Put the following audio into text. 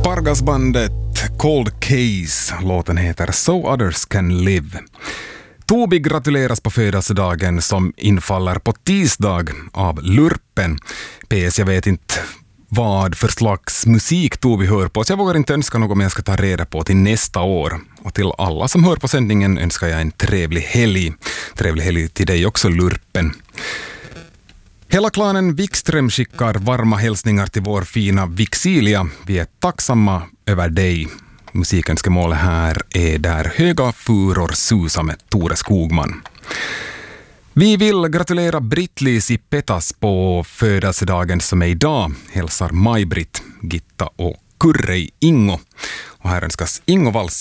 Pargasbandet Cold Case, låten heter So Others Can Live. Tobi gratuleras på födelsedagen som infaller på tisdag av Lurpen. PS, jag vet inte vad för slags musik Tobi hör på, så jag vågar inte önska något, men jag ska ta reda på till nästa år. Och till alla som hör på sändningen önskar jag en trevlig helg. Trevlig helg till dig också, Lurpen. Hela klanen Wikström skickar varma hälsningar till vår fina Vixilia. Vi är tacksamma över dig. Musikönskemålet här är Där höga furor susar med Tore Skogman. Vi vill gratulera Britt-Lise Petas på födelsedagen som är idag. Hälsar Maj-Britt, Gitta och Kurrei Ingo. Och här önskas Ingo Vals